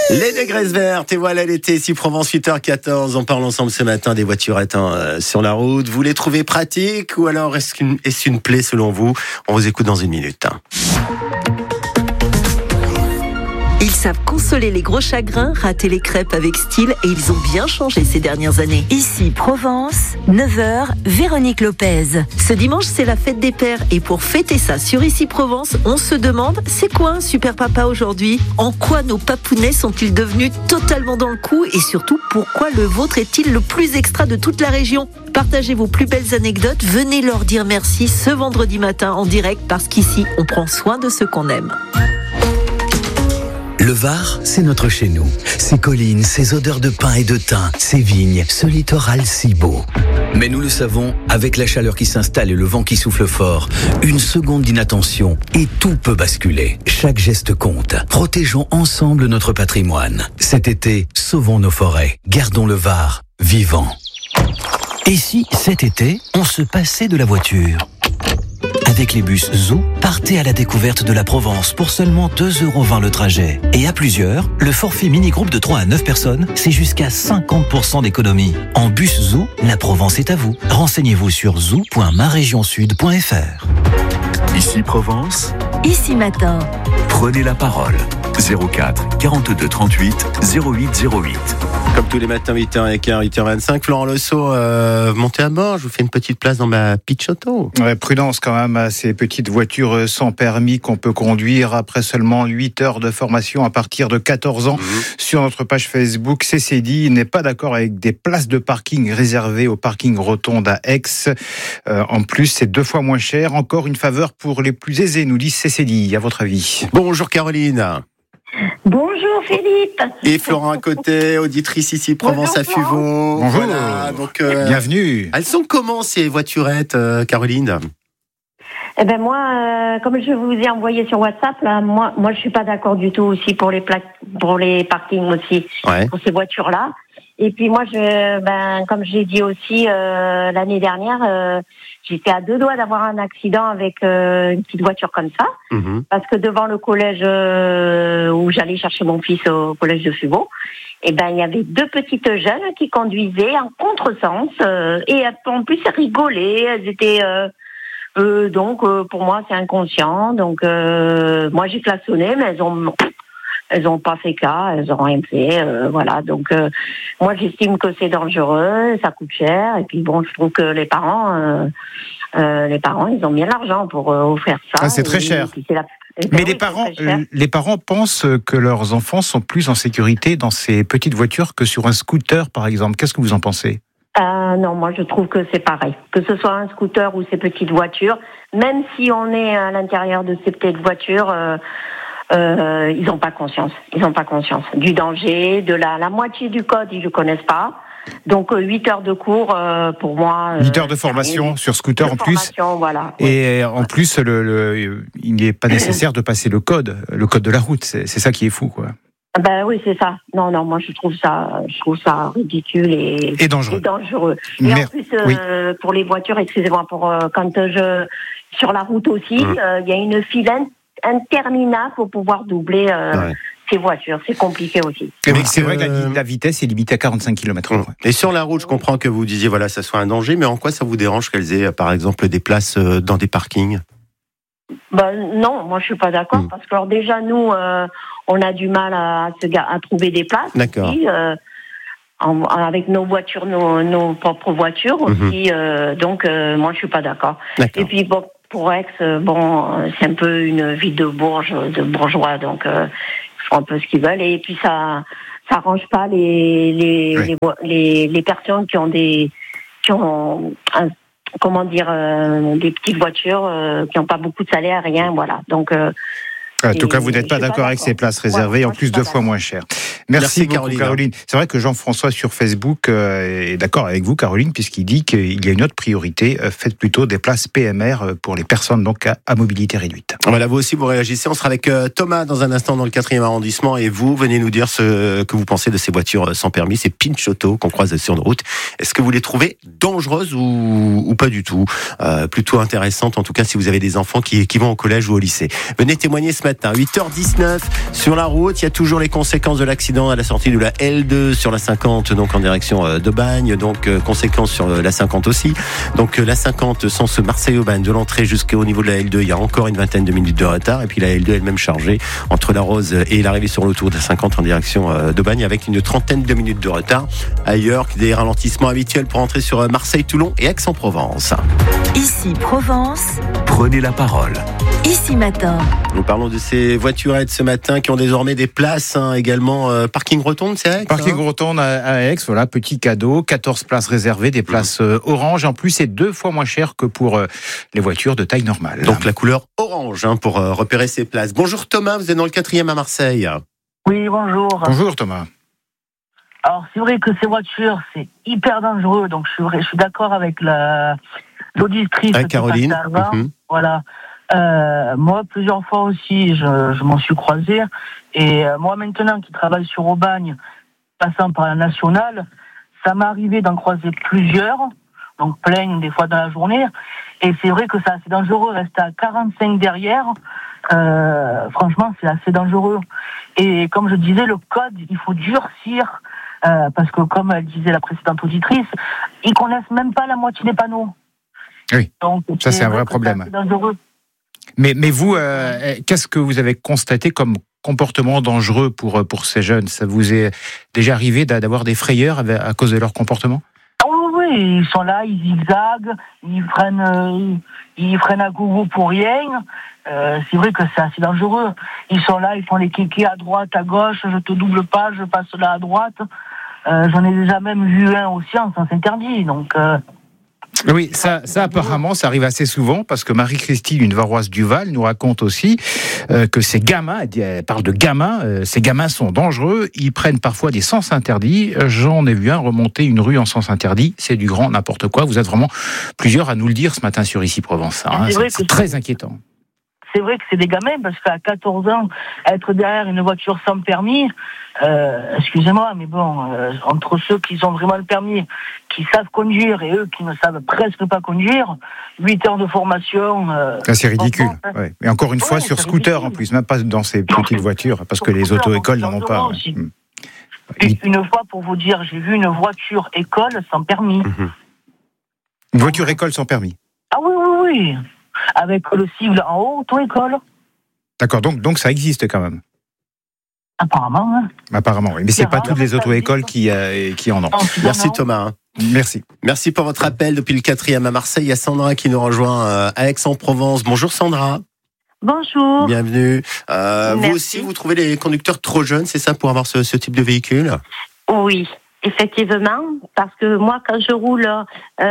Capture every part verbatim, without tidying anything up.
Les négresses vertes, et voilà l'été, ici Provence, huit heures quatorze. On parle ensemble ce matin des voiturettes hein, euh, sur la route. Vous les trouvez pratiques ou alors est-ce qu'une, est-ce une plaie selon vous? On vous écoute dans une minute. Hein. Ils savent consoler les gros chagrins, rater les crêpes avec style et ils ont bien changé ces dernières années. Ici Provence, neuf heures, Véronique Lopez. Ce dimanche, c'est la fête des pères et pour fêter ça sur Ici Provence, on se demande, c'est quoi un super papa aujourd'hui? En quoi nos papounets sont-ils devenus totalement dans le coup et surtout, pourquoi le vôtre est-il le plus extra de toute la région? Partagez vos plus belles anecdotes, venez leur dire merci ce vendredi matin en direct parce qu'ici, on prend soin de ceux qu'on aime. Le Var, c'est notre chez nous. Ses collines, ses odeurs de pin et de thym, ses vignes, ce littoral si beau. Mais nous le savons, avec la chaleur qui s'installe et le vent qui souffle fort, une seconde d'inattention et tout peut basculer. Chaque geste compte. Protégeons ensemble notre patrimoine. Cet été, sauvons nos forêts. Gardons le Var vivant. Et si, cet été, on se passait de la voiture ? Avec les bus Zoo, partez à la découverte de la Provence pour seulement deux euros vingt le trajet. Et à plusieurs, le forfait mini-groupe de trois à neuf personnes, c'est jusqu'à cinquante pour cent d'économie. En bus Zoo, la Provence est à vous. Renseignez-vous sur zoo point ma région sud point f r. Ici Provence, Ici Matin. prenez la parole. zéro quatre quarante-deux trente-huit zéro huit zéro huit. Comme tous les matins, huit heures quinze, huit heures vingt-cinq, Florent Lesso, euh, montez à bord, je vous fais une petite place dans ma pitch auto. Ouais, prudence quand même à ces petites voitures sans permis qu'on peut conduire après seulement huit heures de formation à partir de quatorze ans. Mmh. Sur notre page Facebook, C C D I n'est pas d'accord avec des places de parking réservées au parking Rotonde à Aix. Euh, en plus, c'est deux fois moins cher. Encore une faveur pour les plus aisés, nous dit C C D I. À votre avis? Bonjour Caroline. Bonjour Philippe. Et Florent à côté, auditrice ici Provence à Fuveau. Bonjour. Voilà, donc, euh, bienvenue. Elles sont comment ces voiturettes, euh, Caroline? Eh ben moi, euh, comme je vous ai envoyé sur WhatsApp, là, moi, moi je suis pas d'accord du tout aussi pour les pla- pour les parkings aussi, ouais. Pour ces voitures-là. Et puis moi, je, ben comme j'ai dit aussi euh, l'année dernière, euh, j'étais à deux doigts d'avoir un accident avec euh, une petite voiture comme ça, mmh. Parce que devant le collège euh, où j'allais chercher mon fils au collège de Fuveau, et ben il y avait deux petites jeunes qui conduisaient en contresens euh, et en plus elles rigolaient, elles étaient euh, euh, donc euh, pour moi c'est inconscient, donc euh, moi j'ai klaxonné mais elles ont Elles ont pas fait cas, elles ont rien fait, euh, voilà. Donc euh, moi j'estime que c'est dangereux, ça coûte cher, et puis bon, je trouve que les parents, euh, euh, les parents, ils ont bien l'argent pour euh, offrir ça. Ah, c'est très et, cher. Et c'est la... et Mais oui, les parents, les parents pensent que leurs enfants sont plus en sécurité dans ces petites voitures que sur un scooter, par exemple. Qu'est-ce que vous en pensez? Euh, non, moi je trouve que c'est pareil. Que ce soit un scooter ou ces petites voitures, même si on est à l'intérieur de ces petites voitures. Euh, Euh, ils n'ont pas conscience. Ils n'ont pas conscience du danger, de la, la moitié du code, ils ne le connaissent pas. Donc huit heures de cours, euh, pour moi... huit heures de formation euh, sur scooter en plus. Voilà. Et ouais. En plus, le, le, il n'est pas nécessaire de passer le code, le code de la route. C'est, c'est ça qui est fou, quoi. Ben oui, c'est ça. Non, non, moi je trouve ça, je trouve ça ridicule et, et dangereux. Et, dangereux. et Mais, en plus, euh, oui. pour les voitures, excusez-moi, pour euh, quand je sur la route aussi, il mmh. euh, y a une file interminable pour pouvoir doubler euh, ouais. ces voitures. C'est compliqué aussi. Mais c'est vrai que la, la vitesse est limitée à quarante-cinq kilomètres heure. Et sur la route, je comprends que vous disiez, voilà, ça soit un danger, mais en quoi ça vous dérange qu'elles aient, par exemple, des places dans des parkings? Ben, non, moi je suis pas d'accord, mmh. parce que alors, déjà, nous, euh, on a du mal à, à trouver des places. D'accord. Aussi, euh, en, avec nos voitures, nos, nos propres voitures aussi. Mmh. Euh, donc, euh, moi, je suis pas d'accord. d'accord. Et puis, bon, pour Aix, bon, c'est un peu une ville de bourge, de bourgeois, donc euh, ils font un peu ce qu'ils veulent. Et puis ça, ça arrange pas les les, oui. les les les personnes qui ont des qui ont un, comment dire euh, des petites voitures euh, qui n'ont pas beaucoup de salaire, rien, voilà. Donc euh, en tout cas, vous n'êtes pas d'accord, pas d'accord avec ces places réservées, ouais, en plus deux fois moins chères. Merci, Merci beaucoup, Caroline. Caroline. C'est vrai que Jean-François sur Facebook euh, est d'accord avec vous, Caroline, puisqu'il dit qu'il y a une autre priorité. Euh, faites plutôt des places P M R pour les personnes donc à, à mobilité réduite. Voilà, vous aussi, vous réagissez. On sera avec euh, Thomas dans un instant dans le quatrième arrondissement. Et vous, venez nous dire ce que vous pensez de ces voitures sans permis, ces pinch auto qu'on croise sur une route. Est-ce que vous les trouvez dangereuses ou, ou pas du tout? euh, Plutôt intéressantes, en tout cas, si vous avez des enfants qui, qui vont au collège ou au lycée. Venez témoigner ce matin, huit heures dix-neuf, sur la route. Il y a toujours les conséquences de l'accident accident à la sortie de la L deux sur la cinquante, donc en direction euh, d'Aubagne. Donc euh, conséquence sur euh, la cinquante aussi. Donc euh, la cinquante sens Marseille-Aubagne, de l'entrée jusqu'au niveau de la L deux, il y a encore une vingtaine de minutes de retard. Et puis la L deux elle-même chargée entre la Rose et l'arrivée sur l'autour de la cinquante en direction euh, d'Aubagne, avec une trentaine de minutes de retard. Ailleurs, des ralentissements habituels pour entrer sur euh, Marseille, Toulon et Aix-en-Provence. Ici Provence. Prenez la parole. Ici Matin. Nous parlons de ces voiturettes ce matin qui ont désormais des places, hein, également euh, parking rotonde, c'est Aix, Parking hein rotonde à, à Aix, voilà, petit cadeau, quatorze places réservées, des places euh, orange. En plus, c'est deux fois moins cher que pour euh, les voitures de taille normale. Donc la couleur orange, hein, pour euh, repérer ces places. Bonjour Thomas, vous êtes dans le quatrième à Marseille. Oui, bonjour. Bonjour Thomas. Alors c'est vrai que ces voitures, c'est hyper dangereux, donc je suis, vrai, je suis d'accord avec la l'auditrice. Avec Caroline. Mm-hmm. Voilà. Euh, moi, plusieurs fois aussi, je, je m'en suis croisé. Et euh, moi, maintenant, qui travaille sur Aubagne, passant par la nationale, ça m'est arrivé d'en croiser plusieurs, donc plein des fois dans la journée. Et c'est vrai que c'est assez dangereux. Rester à quarante-cinq derrière, euh, franchement, c'est assez dangereux. Et comme je disais, le code, il faut durcir. Euh, parce que, comme elle disait la précédente auditrice, ils connaissent même pas la moitié des panneaux. Oui, donc, ça c'est un vrai problème. C'est dangereux. Mais, mais vous, euh, qu'est-ce que vous avez constaté comme comportement dangereux pour, pour ces jeunes ? Ça vous est déjà arrivé d'avoir des frayeurs à cause de leur comportement ? Ah oui, oui, ils sont là, ils zigzaguent, ils freinent, euh, ils freinent à gogo pour rien. Euh, c'est vrai que c'est assez dangereux. Ils sont là, ils font les kékés à droite, à gauche, je te double pas, je passe là à droite. Euh, j'en ai déjà même vu un aussi en sens interdit, donc... Euh, Oui, ça, ça apparemment, ça arrive assez souvent parce que Marie-Christine, une Varoise du Val, nous raconte aussi euh, que ces gamins, elle, dit, elle parle de gamins, euh, ces gamins sont dangereux, ils prennent parfois des sens interdits. J'en ai vu un remonter une rue en sens interdit, c'est du grand n'importe quoi. Vous êtes vraiment plusieurs à nous le dire ce matin sur Ici Provence. Hein, c'est, c'est très inquiétant. C'est vrai que c'est des gamins, parce qu'à quatorze ans, être derrière une voiture sans permis, euh, excusez-moi, mais bon, euh, entre ceux qui ont vraiment le permis, qui savent conduire, et eux qui ne savent presque pas conduire, huit heures de formation... Euh, ah, c'est ridicule. Ouais. Et encore une fois, ouais, sur scooter ridicule. En plus, même pas dans ces petites non, voitures, parce que les auto-écoles n'en ont pas. Ouais. Une, une fois, pour vous dire, j'ai vu une voiture école sans permis. Mmh. Une voiture école sans permis ? Ah oui, oui, oui. Avec le sigle en haut, auto-école. D'accord, donc, donc ça existe quand même. Apparemment, hein. Apparemment, oui. Mais c'est, c'est pas toutes les auto-écoles qui, euh, qui en ont. Non, merci Thomas. Merci. Merci pour votre appel depuis le quatrième à Marseille. Il y a Sandra qui nous rejoint euh, à Aix-en-Provence. Bonjour Sandra. Bonjour. Bienvenue. Euh, vous aussi, vous trouvez les conducteurs trop jeunes, c'est ça, pour avoir ce, ce type de véhicule ? Oui. Effectivement, parce que moi, quand je roule, euh,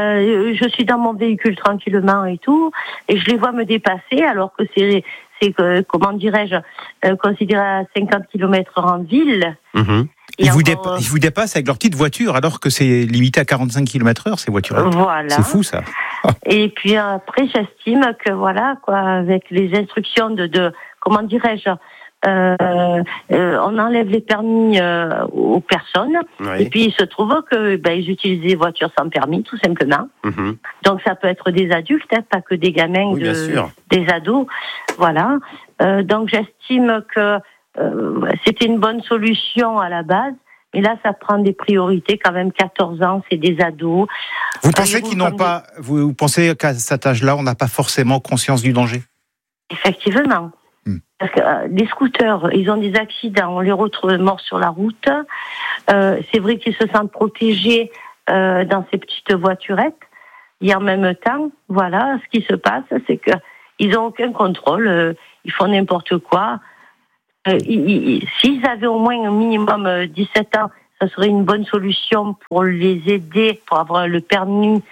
je suis dans mon véhicule tranquillement et tout, et je les vois me dépasser, alors que c'est, c'est comment dirais-je, euh, considéré à cinquante kilomètres heure en ville. Mmh. Ils, vous dépa- euh... ils vous dépassent avec leur petite voiture, alors que c'est limité à quarante-cinq kilomètres heure, ces voitures. Voilà. C'est fou, ça. Et puis après, j'estime que voilà, quoi, avec les instructions de, de comment dirais-je, Euh, euh, on enlève les permis euh, aux personnes, oui. Et puis il se trouve que ben, ils utilisent des voitures sans permis, tout simplement. Mm-hmm. Donc ça peut être des adultes, hein, pas que des gamins, oui, de, des ados, voilà. Euh, donc j'estime que euh, c'était une bonne solution à la base. Et là, ça prend des priorités quand même. quatorze ans, c'est des ados. Vous pensez euh, qu'ils n'ont pas, vous, vous pensez qu'à cet âge-là, on n'a pas forcément conscience du danger ? Effectivement. Parce que euh, les scooters, ils ont des accidents, on les retrouve morts sur la route. Euh, c'est vrai qu'ils se sentent protégés euh, dans ces petites voiturettes. Et en même temps, voilà, ce qui se passe, c'est que ils n'ont aucun contrôle, euh, ils font n'importe quoi. Euh, ils, ils, s'ils avaient au moins un minimum euh, dix-sept ans, ça serait une bonne solution pour les aider, pour avoir le permis,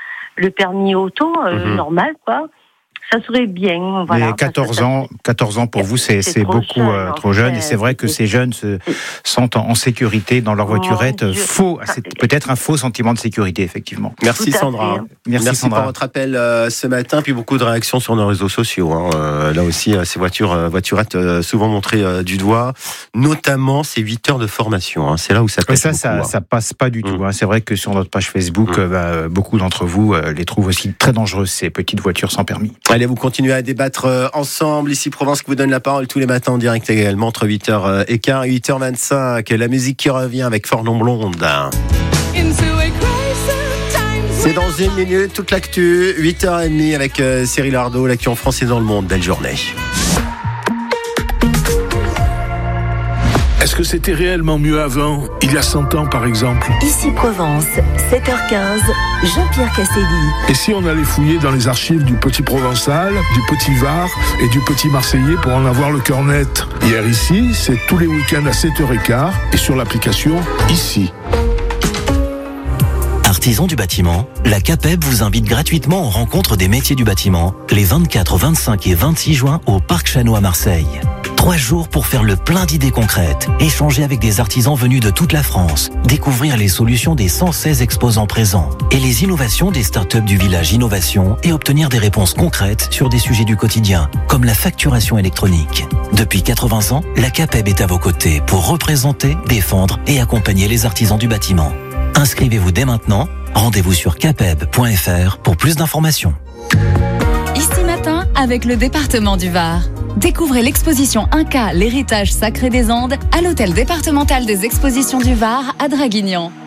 le permis auto euh, mmh. normal, quoi. Ça serait bien, voilà. Mais quatorze ans, quatorze ans pour vous, c'est, c'est, c'est beaucoup jeune, euh, trop jeune. Et c'est vrai que ces jeunes se sentent en sécurité dans leur voiturette. Oh, faux, c'est peut-être un faux sentiment de sécurité, effectivement. Merci Sandra. Merci, Merci Sandra. pour votre appel euh, ce matin. Puis beaucoup de réactions sur nos réseaux sociaux. Hein. Euh, là aussi, euh, ces voitures, euh, voiturettes euh, souvent montrées euh, du doigt, notamment ces huit heures de formation. Hein. C'est là où ça passe. Ça, beaucoup, ça, hein. ça passe pas du tout. Mmh. Hein. C'est vrai que sur notre page Facebook, mmh. euh, bah, beaucoup d'entre vous euh, les trouvent aussi très dangereuses, ces petites voitures sans permis. Allez, vous continuez à débattre euh, ensemble. Ici Provence qui vous donne la parole tous les matins en direct également entre huit heures quinze et huit heures vingt-cinq. La musique qui revient avec Fort Non Blonde. C'est dans une minute, toute l'actu, huit heures trente avec euh, Cyril Ardo, l'actu en France et dans le monde. Belle journée. Est-ce que c'était réellement mieux avant, il y a cent ans par exemple? Ici Provence, sept heures quinze, Jean-Pierre Casselli. Et si on allait fouiller dans les archives du Petit Provençal, du Petit Var et du Petit Marseillais pour en avoir le cœur net? Hier ici, c'est tous les week-ends à sept heures quinze et sur l'application Ici. Artisans du bâtiment, la CAPEB vous invite gratuitement aux rencontres des métiers du bâtiment les vingt-quatre, vingt-cinq et vingt-six juin au Parc Chano à Marseille. Trois jours pour faire le plein d'idées concrètes, échanger avec des artisans venus de toute la France, découvrir les solutions des cent seize exposants présents et les innovations des startups du village Innovation et obtenir des réponses concrètes sur des sujets du quotidien, comme la facturation électronique. Depuis quatre-vingts ans, la CAPEB est à vos côtés pour représenter, défendre et accompagner les artisans du bâtiment. Inscrivez-vous dès maintenant. Rendez-vous sur capeb point f r pour plus d'informations. Ici matin, avec le département du Var. Découvrez l'exposition Inca, l'héritage sacré des Andes, à l'hôtel départemental des expositions du Var à Draguignan.